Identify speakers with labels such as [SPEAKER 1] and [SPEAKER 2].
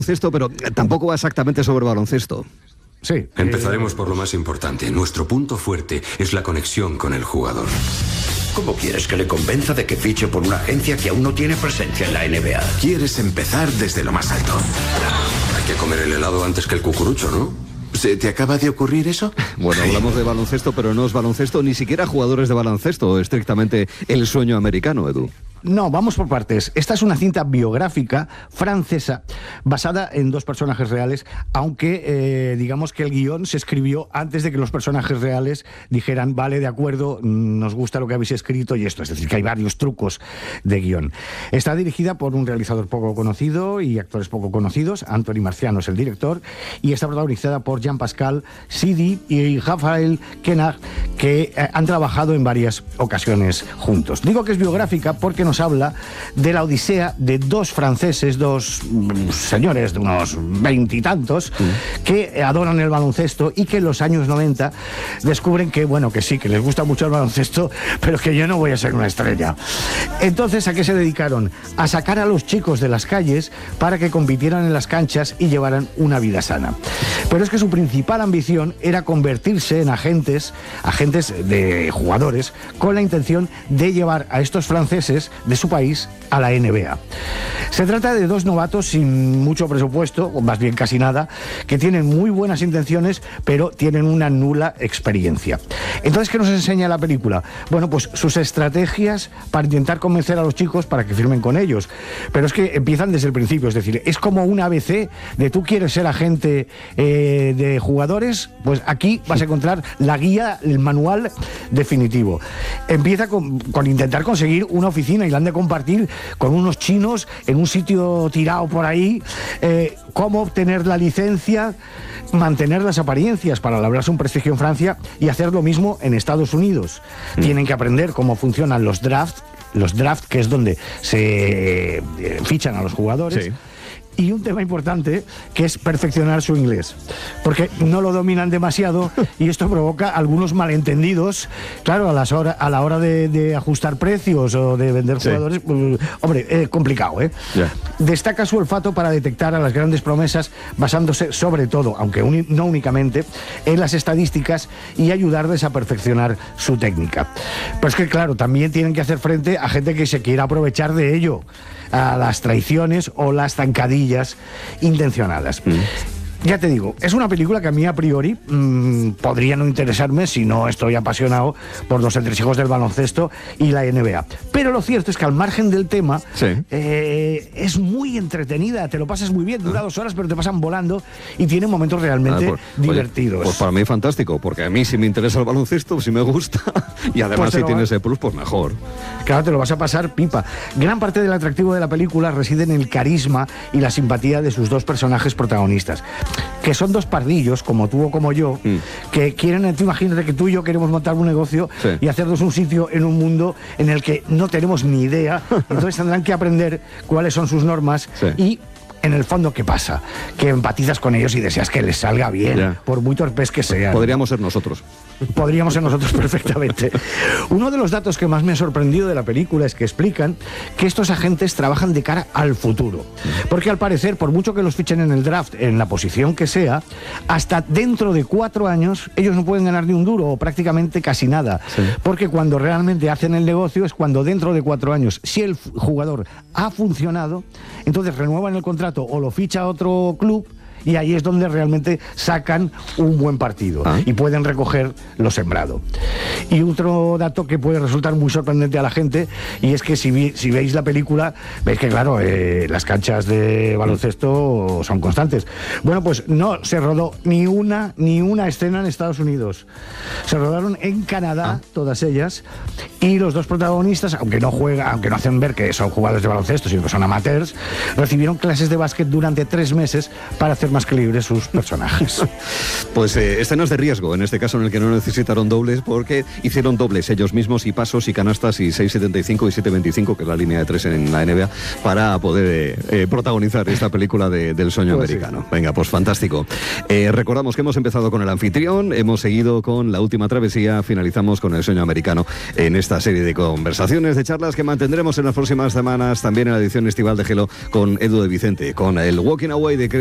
[SPEAKER 1] baloncesto, pero tampoco va exactamente sobre baloncesto.
[SPEAKER 2] Sí.
[SPEAKER 3] Empezaremos por lo más importante. Nuestro punto fuerte es la conexión con el jugador.
[SPEAKER 4] ¿Cómo quieres que le convenza de que fiche por una agencia que aún no tiene presencia en la NBA?
[SPEAKER 5] Quieres empezar desde lo más alto.
[SPEAKER 3] Hay que comer el helado antes que el cucurucho, ¿no?
[SPEAKER 5] ¿Se te acaba de ocurrir eso?
[SPEAKER 1] Bueno, hablamos de baloncesto, pero no es baloncesto, ni siquiera jugadores de baloncesto, estrictamente el sueño americano, Edu.
[SPEAKER 2] No, vamos por partes. Esta es una cinta biográfica francesa basada en dos personajes reales, aunque digamos que el guión se escribió antes de que los personajes reales dijeran, vale, de acuerdo, nos gusta lo que habéis escrito y esto. Es decir, que hay varios trucos de guión. Está dirigida por un realizador poco conocido y actores poco conocidos. Anthony Marciano es el director, y está protagonizada por Jean-Pascal Zidi y Raphaël Quenard, que han trabajado en varias ocasiones juntos. Digo que es biográfica porque nos habla de la odisea de dos franceses, dos señores de unos 20 y tantos, que adoran el baloncesto y que en los años 90 descubren que, bueno, que sí, que les gusta mucho el baloncesto, pero que yo no voy a ser una estrella. Entonces, ¿a qué se dedicaron? A sacar a los chicos de las calles para que compitieran en las canchas y llevaran una vida sana. Pero es que su principal ambición era convertirse en agentes de jugadores, con la intención de llevar a estos franceses de su país a la NBA. Se trata de dos novatos sin mucho presupuesto, o más bien casi nada, que tienen muy buenas intenciones, pero tienen una nula experiencia. Entonces, ¿qué nos enseña la película? Bueno, pues sus estrategias para intentar convencer a los chicos para que firmen con ellos. Pero es que empiezan desde el principio, es decir, es como un ABC de tú quieres ser agente de jugadores, pues aquí vas a encontrar la guía, el manual definitivo. Empieza con intentar conseguir una oficina y la han de compartir con unos chinos en un sitio tirado por ahí, cómo obtener la licencia, mantener las apariencias para labrarse un prestigio en Francia y hacer lo mismo en Estados Unidos. Tienen que aprender cómo funcionan los draft, que es donde se fichan a los jugadores. Sí. Y un tema importante, que es perfeccionar su inglés, porque no lo dominan demasiado y esto provoca algunos malentendidos. Claro, a la hora de ajustar precios o de vender jugadores, pues, hombre, complicado, ¿eh? Yeah. Destaca su olfato para detectar a las grandes promesas, basándose sobre todo, aunque no únicamente, en las estadísticas y ayudarles a perfeccionar su técnica. Pero es que, claro, también tienen que hacer frente a gente que se quiera aprovechar de ello, a las traiciones o las zancadillas intencionadas. Ya te digo, es una película que a mí a priori podría no interesarme si no estoy apasionado por los entresijos del baloncesto y la NBA. Pero lo cierto es que al margen del tema, es muy entretenida, te lo pasas muy bien, dura 2 horas, pero te pasan volando y tiene momentos realmente divertidos.
[SPEAKER 1] Oye, pues para mí fantástico, porque a mí sí me interesa el baloncesto, sí me gusta, y además si tiene ese plus, pues mejor.
[SPEAKER 2] Claro, te lo vas a pasar pipa. Gran parte del atractivo de la película reside en el carisma y la simpatía de sus dos personajes protagonistas, que son dos pardillos, como tú o como yo, que quieren, tú imagínate que tú y yo queremos montar un negocio y hacernos un sitio en un mundo en el que no tenemos ni idea, entonces tendrán que aprender cuáles son sus normas y, en el fondo, ¿qué pasa? Que empatizas con ellos y deseas que les salga bien, por muy torpes que sean.
[SPEAKER 1] Podríamos ser nosotros.
[SPEAKER 2] Podríamos ser nosotros perfectamente. Uno de los datos que más me ha sorprendido de la película es que explican que estos agentes trabajan de cara al futuro. Porque al parecer, por mucho que los fichen en el draft, en la posición que sea, hasta dentro de 4 años ellos no pueden ganar ni un duro o prácticamente casi nada. Porque cuando realmente hacen el negocio es cuando dentro de 4 años, si el jugador ha funcionado, entonces renuevan el contrato o lo ficha a otro club, y ahí es donde realmente sacan un buen partido y pueden recoger lo sembrado. Y otro dato que puede resultar muy sorprendente a la gente, y es que si veis la película, veis que claro, las canchas de baloncesto son constantes. Bueno, pues no se rodó ni una escena en Estados Unidos. Se rodaron en Canadá, todas ellas, y los dos protagonistas, aunque no hacen ver que son jugadores de baloncesto, sino que son amateurs, recibieron clases de básquet durante 3 meses para hacer más creíbles sus personajes.
[SPEAKER 1] Pues escenas de riesgo, en este caso en el que no necesitaron dobles, porque hicieron dobles ellos mismos y pasos y canastas y 6.75 y 7.25, que es la línea de 3 en la NBA, para poder protagonizar esta película del sueño americano. Sí. Venga, pues fantástico. Recordamos que hemos empezado con El Anfitrión, hemos seguido con La Última Travesía, finalizamos con El Sueño Americano en esta serie de conversaciones, de charlas que mantendremos en las próximas semanas, también en la edición estival de Gelo con Edu de Vicente, con el Walking Away de